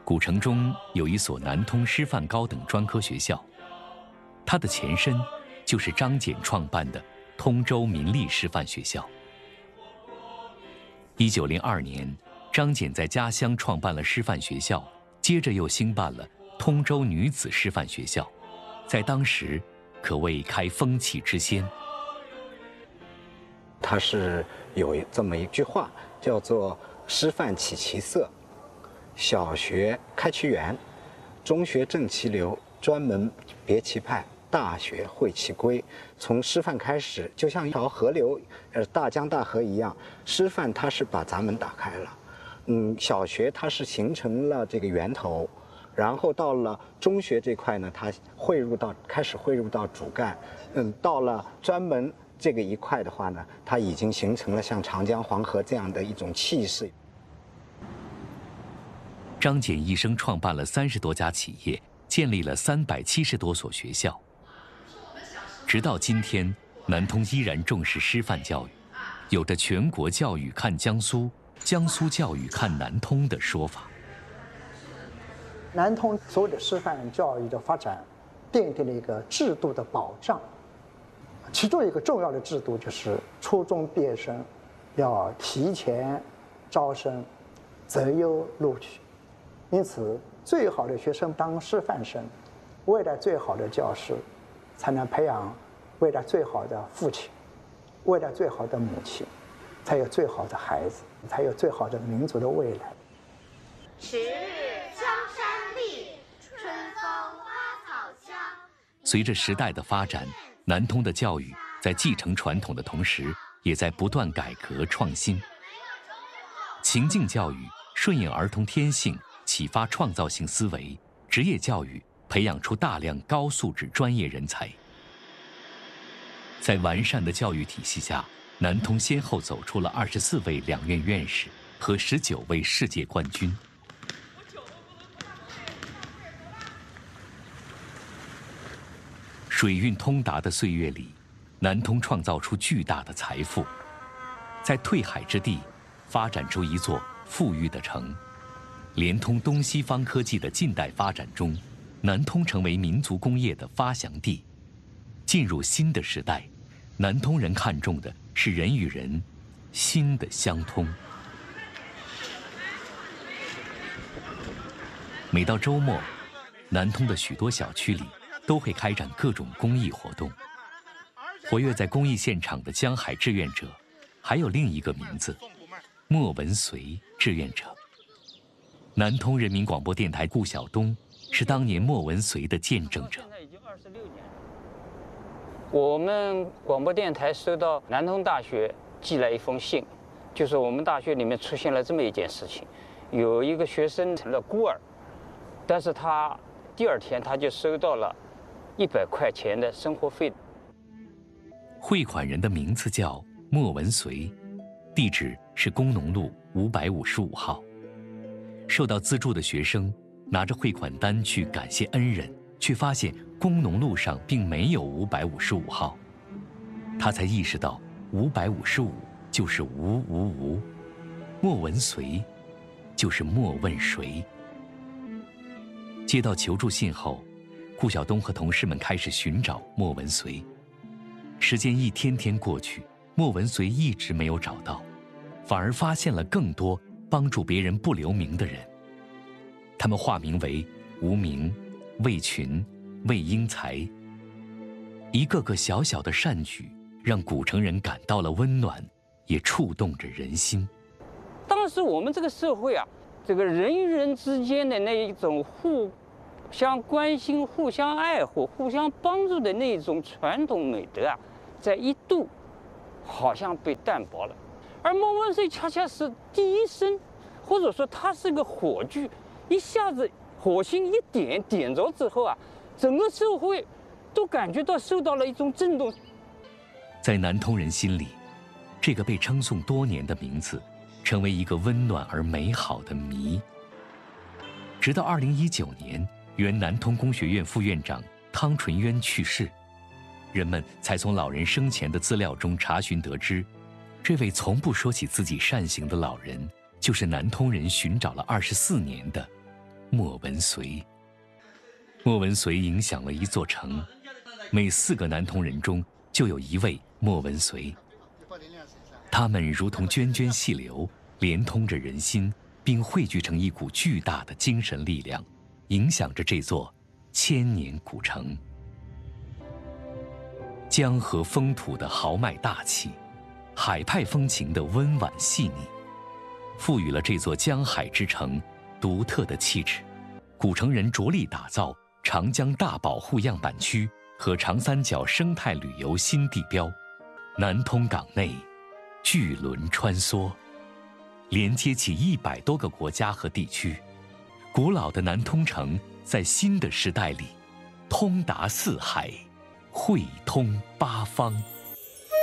古城中有一所南通师范高等专科学校，它的前身就是张謇创办的通州民立师范学校。1902年，张謇在家乡创办了师范学校，接着又兴办了通州女子师范学校，在当时可谓开风气之先。 它是有这么一句话，叫做“师范起其色，小学开其源，中学正其流，专门别其派，大学会其规”。从师范开始，就像一条河流，大江大河一样，师范它是把闸门打开了。小学它是形成了这个源头，然后到了中学这块呢，它开始汇入到主干。到了专门这个一块的话呢，它已经形成了像长江黄河这样的一种气势。 张謇一生创办了30多家企业，建立了370多所学校。直到今天，南通依然重视师范教育，有着全国教育看江苏，江苏教育看南通的说法。 南通所有的师范教育的发展，奠定了一个制度的保障。其中一个重要的制度就是初中毕业生要提前招生，择优录取。因此，最好的学生当师范生，未来最好的教师，才能培养未来最好的父亲，未来最好的母亲，才有最好的孩子，才有最好的民族的未来。 10日江山丽，春风花草香。 随着时代的发展，南通的教育在继承传统的同时，也在不断改革创新。情境教育顺应儿童天性，启发创造性思维；职业教育培养出大量高素质专业人才。在完善的教育体系下，南通先后走出了24位两院院士和19位世界冠军。水运通达的岁月里，南通创造出巨大的财富，在退海之地发展出一座富裕的城。连通东西方科技的近代发展中，南通成为民族工业的发祥地。进入新的时代，南通人看重的是人与人心的相通。每到周末，南通的许多小区里都会开展各种公益活动。活跃在公益现场的江海志愿者，还有另一个名字——莫文随志愿者。南通人民广播电台顾晓东是当年莫文随的见证者。 现在已经26年了。我们广播电台收到南通大学寄来一封信，就是我们大学里面出现了这么一件事情，有一个学生成了孤儿，但是他第2天他就收到了100块钱的生活费。 汇款人的名字叫莫文随，地址是工农路555号。受到资助的学生拿着汇款单去感谢恩人，却发现工农路上并没有555号。他才意识到555就是555，莫文随就是莫问谁。接到求助信后，顾晓东和同事们开始寻找莫文随。时间一天天过去，莫文随一直没有找到，反而发现了更多帮助别人不留名的人。他们化名为无名、魏群、魏英才。一个个小小的善举，让古城人感到了温暖，也触动着人心。 当时我们这个社会啊，这个人与人之间的那一种互相关心、互相爱护、互相帮助的那一种传统美德啊，在一度好像被淡薄了。而莫文随恰恰是第一声，或者说他是个火炬，一下子火星一点着之后啊，整个社会都感觉到受到了一种震动。 在南通人心里，这个被称颂多年的名字，成为一个温暖而美好的谜。直到2019年，原南通工学院副院长汤纯渊去世，人们才从老人生前的资料中查询得知，这位从不说起自己善行的老人，就是南通人寻找了24年的莫文随。莫文随影响了一座城，每4个南通人中就有1位莫文随。他们如同涓涓细流，连通着人心，并汇聚成一股巨大的精神力量，影响着这座千年古城。江河风土的豪迈大气，海派风情的温婉细腻，赋予了这座江海之城独特的气质。古城人着力打造长江大保护样板区和长三角生态旅游新地标。南通港内巨轮穿梭，连接起100多个国家和地区。古老的南通城在新的时代里通达4海，汇通8方。